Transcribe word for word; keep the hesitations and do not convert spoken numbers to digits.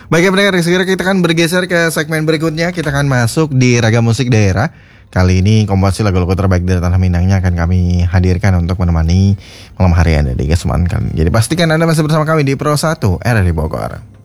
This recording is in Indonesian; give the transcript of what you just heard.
Baik ya pendengar, segera kita akan bergeser ke segmen berikutnya. Kita akan masuk di Ragam Musik Daerah. Kali ini kompilasi lagu-lagu terbaik dari Tanah Minangnya akan kami hadirkan untuk menemani malam hari Anda di kesempatan kali. Jadi pastikan Anda masih bersama kami di Pro satu R R I Bogor.